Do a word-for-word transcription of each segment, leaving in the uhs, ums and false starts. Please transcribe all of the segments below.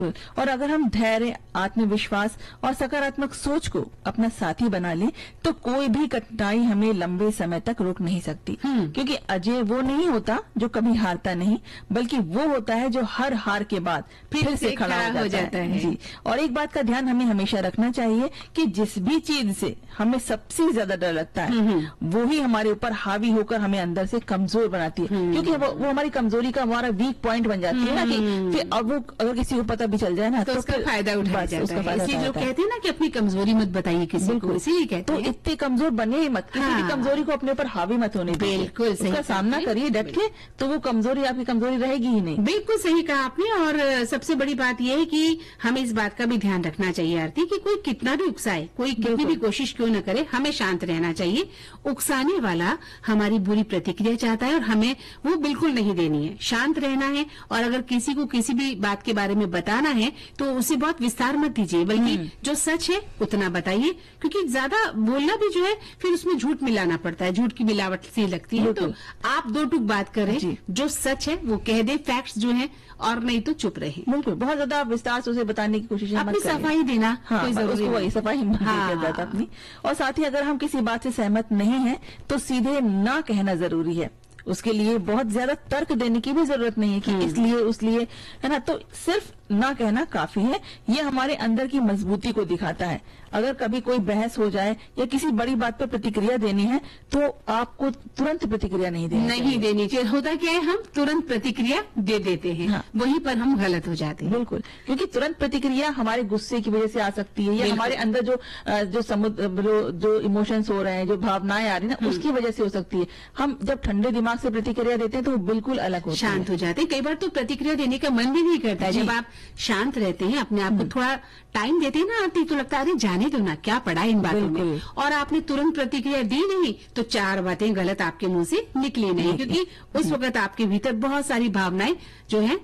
और अगर हम धैर्य, आत्मविश्वास और सकारात्मक सोच को अपना साथी बना लें तो कोई भी कठिनाई हमें लंबे समय तक रोक नहीं सकती। क्योंकि अजय वो नहीं होता जो कभी हारता नहीं, बल्कि वो होता है जो हर हार के बाद फिर, फिर से खड़ा हो जाता, जाता है।, है जी। और एक बात का ध्यान हमें हमेशा रखना चाहिए कि जिस भी चीज से हमें सबसे ज्यादा डर लगता है वो ही हमारे ऊपर हावी होकर हमें अंदर से कमजोर बनाती है। क्योंकि वो, वो हमारी कमजोरी का हमारा वीक पॉइंट बन जाती है ना, कि फिर अब वो अगर किसी को पता भी चल जाए ना तो, तो उसका फायदा उठाया जाता है। इसी जो कहते हैं ना कि अपनी कमजोरी मत बताइए किसी को, इसीलिए कहते हैं तो इतने कमजोर बने ही मत, किसी भी कमजोरी को अपने ऊपर हावी मत होने दीजिए। बिल्कुल उसका सामना करिए डट के, तो वो कमजोरी आपकी कमजोरी रहेगी ही नहीं। बिल्कुल सही कहा आपने। और सबसे बड़ी बात यह है कि हमें इस बात का भी ध्यान रखना चाहिए आरती कि कोई कितना भी उकसाए, कोई कितनी भी कोशिश क्यों न करे, हमें शांत रहना चाहिए। उकसाने वाला हमारी बुरी प्रतिक्रिया चाहता है और हमें वो बिल्कुल नहीं देनी है, शांत रहना है। और अगर किसी को किसी भी बात के बारे में बताना है तो उसे बहुत विस्तार मत दीजिए, बल्कि जो सच है उतना बताइए। क्योंकि ज्यादा बोलना भी जो है फिर उसमें झूठ मिलाना पड़ता है, झूठ की मिलावट सी लगती है। तो आप दो टूक बात करें, जो सच है वो कह दे, फैक्ट्स जो है, और नहीं तो चुप रहे। बिल्कुल, बहुत ज्यादा विस्तार से उसे बताने की कोशिश अपनी सफाई देना, हाँ, कोई जरूरी वही सफाई हाँ, अपनी। और साथ ही अगर हम किसी बात से सहमत नहीं है तो सीधे ना कहना जरूरी है। उसके लिए बहुत ज्यादा तर्क देने की भी जरूरत नहीं है कि इसलिए उसलिए, है ना। तो सिर्फ ना कहना काफी है। ये हमारे अंदर की मजबूती को दिखाता है। अगर कभी कोई बहस हो जाए या किसी बड़ी बात पर प्रतिक्रिया देनी है तो आपको तुरंत प्रतिक्रिया नहीं देनी नहीं देनी चाहिए। होता क्या है, हम तुरंत प्रतिक्रिया दे देते हैं, हाँ। वहीं पर हम गलत हो जाते हैं। बिल्कुल, क्योंकि तुरंत प्रतिक्रिया हमारे गुस्से की वजह से आ सकती है, या हमारे अंदर जो जो समुद्र जो इमोशंस हो रहे हैं, जो भावनाएं आ रही है ना, उसकी वजह से हो सकती है। हम जब ठंडे दिमाग से प्रतिक्रिया देते हैं तो वो बिल्कुल अलग होता है, शांत हो जाते हैं। कई बार तो प्रतिक्रिया देने का मन भी नहीं करता है। जब आप शांत रहते हैं, अपने आप को थोड़ा टाइम देते हैं ना आरती, तो लगता है अरे जाने दो ना, क्या पड़ा इन बातों में। और आपने तुरंत प्रतिक्रिया दी नहीं तो चार बातें गलत आपके मुंह से निकली नहीं, क्योंकि उस वक्त आपके भीतर बहुत सारी भावनाएं जो है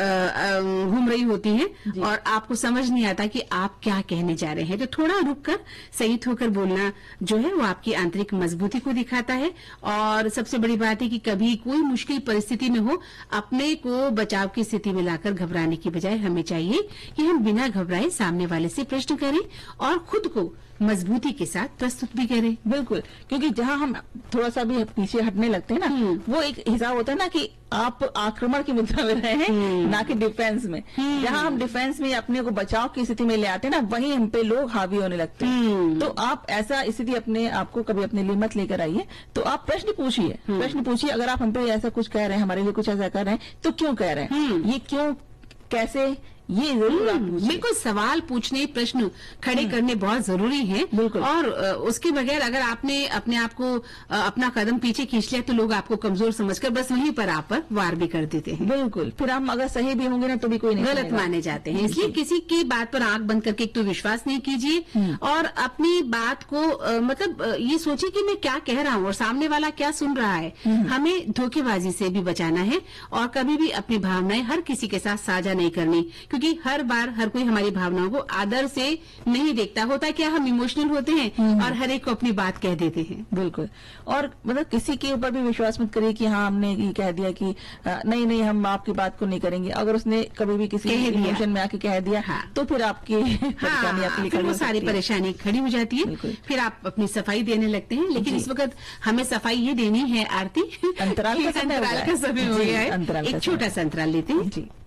घूम रही होती हैं और आपको समझ नहीं आता कि आप क्या कहने जा रहे हैं। तो थोड़ा रुककर संयत होकर बोलना जो है वो आपकी आंतरिक मजबूती को दिखाता है। और सबसे बड़ी बात है कि कभी कोई मुश्किल परिस्थिति में हो, अपने को बचाव की स्थिति में लाकर घबराने की बजाय हमें चाहिए कि हम बिना घबराए सामने वाले से प्रश्न करें और खुद को मजबूती के साथ प्रस्तुत भी करें। बिल्कुल, क्योंकि जहां हम थोड़ा सा भी पीछे हटने लगते हैं ना, वो एक हिसाब होता है ना कि आप आक्रमण की मुद्रा में रहे हैं, ना कि डिफेंस में। जहां हम डिफेंस में अपने को बचाव की स्थिति में ले आते हैं ना, वहीं हम पे लोग हावी होने लगते हैं। तो आप ऐसा स्थिति अपने आपको कभी अपने लिए मत लेकर आइए। तो आप प्रश्न पूछिए, प्रश्न पूछिए। अगर आप हम पे ऐसा कुछ कह रहे हैं, हमारे लिए कुछ ऐसा कर रहे हैं, तो क्यों कह रहे हैं, ये क्यों, कैसे, ये जरूर आप पूछिए। बिल्कुल, सवाल पूछने, प्रश्न खड़े करने बहुत जरूरी है। बिल्कुल। और उसके बगैर अगर आपने अपने आप को अपना कदम पीछे खींच लिया तो लोग आपको कमजोर समझकर बस वहीं पर आप पर वार भी कर देते हैं। बिल्कुल, फिर हम अगर सही भी होंगे ना तो भी कोई नहीं, गलत माने जाते हैं। इसलिए किसी की बात पर आंख बंद करके एक तो विश्वास नहीं कीजिए और अपनी बात को आ, मतलब ये सोचिए कि मैं क्या कह रहा हूँ और सामने वाला क्या सुन रहा है। हमें धोखेबाजी से भी बचाना है और कभी भी अपनी भावनाएं हर किसी के साथ साझा नहीं करनी, क्योंकि हर बार हर कोई हमारी भावनाओं को आदर से नहीं देखता। होता क्या, हम इमोशनल होते हैं और हर एक को अपनी बात कह देते हैं। बिल्कुल, और मतलब किसी के ऊपर भी विश्वास मत करिए कि हाँ हमने ये कह दिया कि नहीं नहीं हम आपकी बात को नहीं करेंगे। अगर उसने कभी भी किसी इमोशन में आके कह दिया, हाँ। तो फिर आपकी परेशानी हाँ, आपकी फिर वो सारी परेशानी खड़ी हो जाती है। फिर आप अपनी सफाई देने लगते हैं। लेकिन इस वक्त हमें सफाई ये देनी है आरती, अंतराल का समय हो गया है। एक छोटा सा अंतराल लेते हैं।